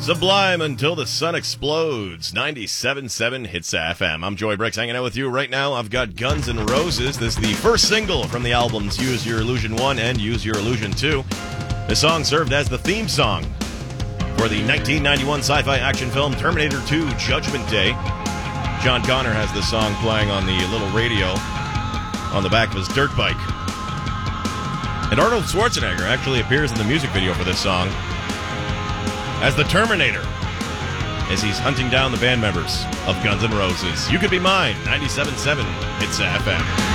Sublime Until the Sun Explodes, 97.7 Hits FM. I'm Joy Bricks hanging out with you right now. I've got Guns N' Roses. This is the first single from the albums Use Your Illusion 1 and Use Your Illusion 2. This song served as the theme song for the 1991 sci-fi action film Terminator 2 Judgment Day. John Connor has this song playing on the little radio on the back of his dirt bike. And Arnold Schwarzenegger actually appears in the music video for this song as the Terminator, as he's hunting down the band members of Guns N' Roses. You Could Be Mine, 97.7 Hits FM.